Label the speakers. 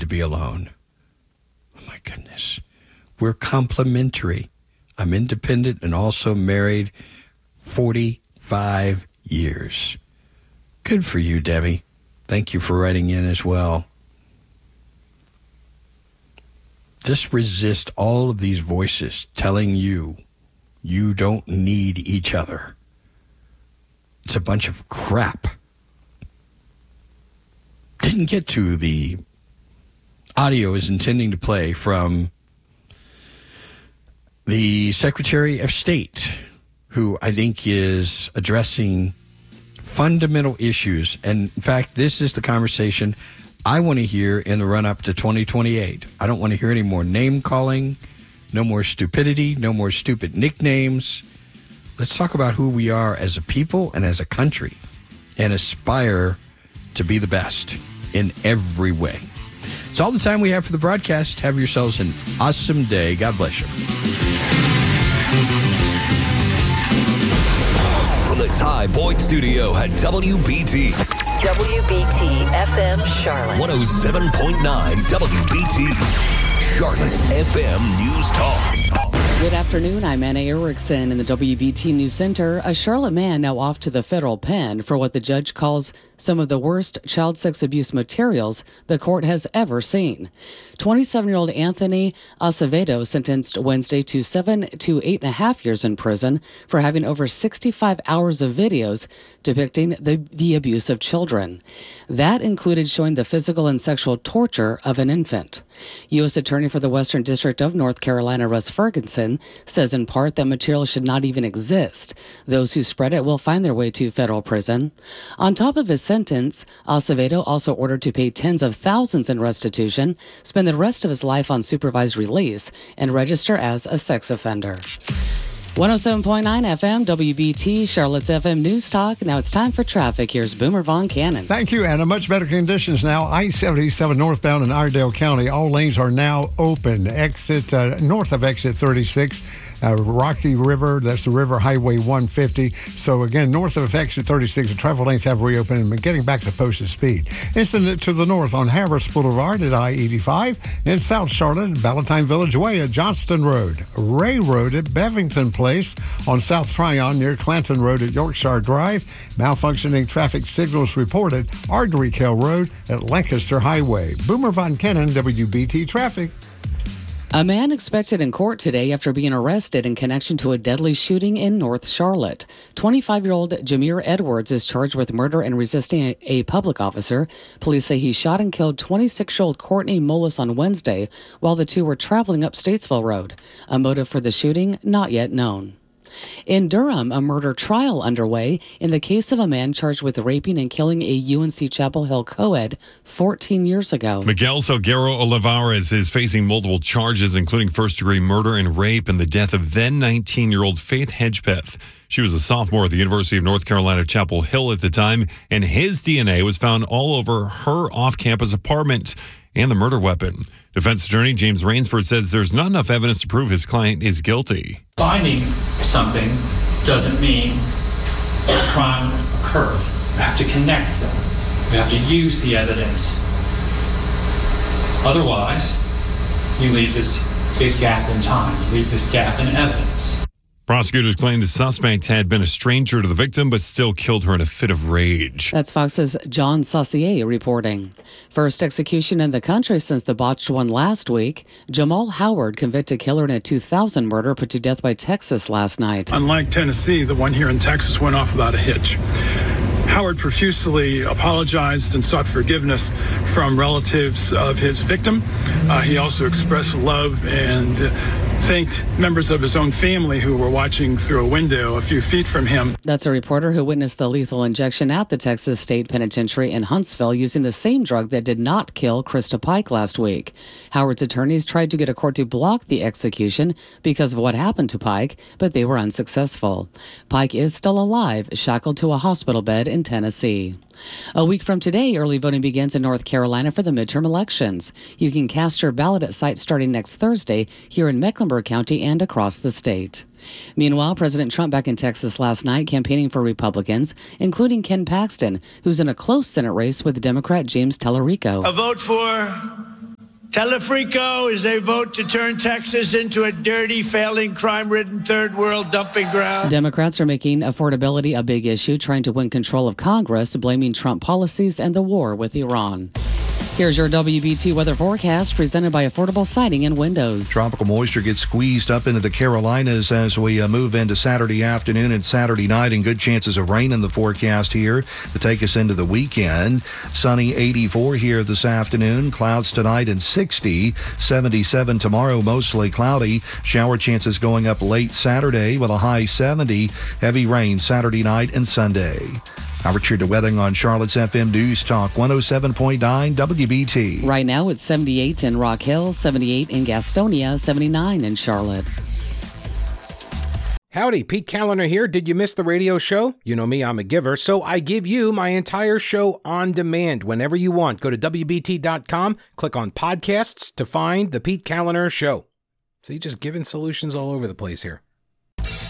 Speaker 1: to be alone. Oh, my goodness. We're complementary. I'm independent and also married 45 years. Good for you, Debbie. Thank you for writing in as well. Just resist all of these voices telling you you don't need each other. It's a bunch of crap. Didn't get to the audio is intending to play from the Secretary of State, who I think is addressing fundamental issues. And in fact, this is the conversation I want to hear in the run-up to 2028. I don't want to hear any more name-calling, no more stupidity, no more stupid nicknames. Let's talk about who we are as a people and as a country and aspire to be the best in every way. It's all the time we have for the broadcast. Have yourselves an awesome day. God bless you.
Speaker 2: From the Ty Boyd Studio at WBT.
Speaker 3: WBT FM Charlotte.
Speaker 2: 107.9 WBT. Charlotte's FM News Talk.
Speaker 4: Good afternoon. I'm Anna Erickson in the WBT News Center. A Charlotte man now off to the federal pen for what the judge calls some of the worst child sex abuse materials the court has ever seen. 27-year-old Anthony Acevedo sentenced Wednesday to 7 to 8.5 years in prison for having over 65 hours of videos depicting the abuse of children. That included showing the physical and sexual torture of an infant. U.S. Attorney for the Western District of North Carolina, Russ Ferguson, says in part that material should not even exist. Those who spread it will find their way to federal prison. On top of his sentence, Acevedo also ordered to pay tens of thousands in restitution, spend the rest of his life on supervised release, and register as a sex offender. 107.9 FM, WBT, Charlotte's FM News Talk. Now it's time for traffic. Here's Boomer Von Cannon.
Speaker 5: Thank you, Anna. Much better conditions now. I-77 northbound in Iredell County. All lanes are now open. North of exit 36. Rocky River, that's the River Highway 150. So again, north of exit 36, the travel lanes have reopened and getting back to posted speed. Incident to the north on Harris Boulevard at I-85. In South Charlotte, Valentine Village Way at Johnston Road. Ray Road at Bevington Place on South Tryon near Clanton Road at Yorkshire Drive. Malfunctioning traffic signals reported. Ardrey Kell Road at Lancaster Highway. Boomer Von Cannon, WBT Traffic.
Speaker 4: A man expected in court today after being arrested in connection to a deadly shooting in North Charlotte. 25-year-old Jameer Edwards is charged with murder and resisting a public officer. Police say he shot and killed 26-year-old Courtney Mullis on Wednesday while the two were traveling up Statesville Road. A motive for the shooting not yet known. In Durham, a murder trial underway in the case of a man charged with raping and killing a UNC Chapel Hill co-ed 14 years ago.
Speaker 6: Miguel Salguero Olivares is facing multiple charges, including first-degree murder and rape and the death of then 19-year-old Faith Hedgepeth. She was a sophomore at the University of North Carolina Chapel Hill at the time, and his DNA was found all over her off-campus apartment and the murder weapon. Defense attorney James Rainsford says there's not enough evidence to prove his client is guilty.
Speaker 7: Finding something doesn't mean the crime occurred. We have to connect them. We have to use the evidence. Otherwise, you leave this big gap in time. You leave this gap in evidence.
Speaker 6: Prosecutors claim the suspect had been a stranger to the victim, but still killed her in a fit of rage.
Speaker 4: That's Fox's John Saucier reporting. First execution in the country since the botched one last week. Jamal Howard, convicted killer in a 2000 murder, put to death by Texas last night.
Speaker 8: Unlike Tennessee, the one here in Texas went off without a hitch. Howard profusely apologized and sought forgiveness from relatives of his victim. He also expressed love and thanked members of his own family who were watching through a window a few feet from him.
Speaker 4: That's a reporter who witnessed the lethal injection at the Texas State Penitentiary in Huntsville using the same drug that did not kill Krista Pike last week. Howard's attorneys tried to get a court to block the execution because of what happened to Pike, but they were unsuccessful. Pike is still alive, shackled to a hospital bed in Tennessee. A week from today, early voting begins in North Carolina for the midterm elections. You can cast your ballot at sites starting next Thursday here in Mecklenburg County and across the state. Meanwhile, President Trump back in Texas last night campaigning for Republicans, including Ken Paxton, who's in a close Senate race with Democrat James Tallarico.
Speaker 9: A vote for Telefrico as they vote to turn Texas into a dirty, failing, crime-ridden third world dumping ground.
Speaker 4: Democrats are making affordability a big issue, trying to win control of Congress, blaming Trump policies and the war with Iran. Here's your WBT weather forecast presented by Affordable Siding and Windows.
Speaker 10: Tropical moisture gets squeezed up into the Carolinas as we move into Saturday afternoon and Saturday night, and good chances of rain in the forecast here to take us into the weekend. Sunny 84 here this afternoon. Clouds tonight and 60. 77 tomorrow, mostly cloudy. Shower chances going up late Saturday with a high 70. Heavy rain Saturday night and Sunday. Richard DeWething on Charlotte's FM News Talk 107.9 WBT.
Speaker 4: Right now it's 78 in Rock Hill, 78 in Gastonia, 79 in Charlotte.
Speaker 11: Howdy, Pete Callender here. Did you miss the radio show? You know me, I'm a giver, so I give you my entire show on demand whenever you want. Go to WBT.com, click on podcasts to find the Pete Callender Show. See, just giving solutions all over the place here.